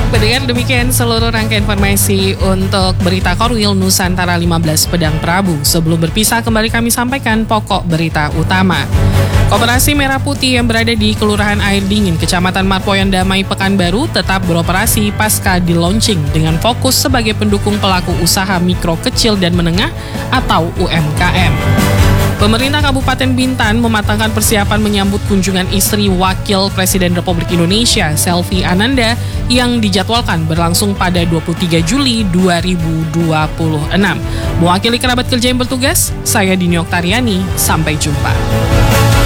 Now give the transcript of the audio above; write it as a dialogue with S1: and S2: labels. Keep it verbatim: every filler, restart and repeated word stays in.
S1: Pendengar, demikian seluruh rangkaian informasi untuk Berita Korwil Nusantara lima belas Pedang Prabu. Sebelum berpisah, kembali kami sampaikan pokok berita utama. Koperasi Merah Putih yang berada di Kelurahan Air Dingin, Kecamatan Marpoyan Damai, Pekanbaru tetap beroperasi pasca di-launching dengan fokus sebagai pendukung pelaku usaha mikro, kecil, dan menengah atau U M K M. Pemerintah Kabupaten Bintan mematangkan persiapan menyambut kunjungan istri Wakil Presiden Republik Indonesia, Selvi Ananda, yang dijadwalkan berlangsung pada dua puluh tiga Juli dua ribu dua puluh enam. Mewakili kerabat kerja yang bertugas, saya Dini Oktariani, sampai jumpa.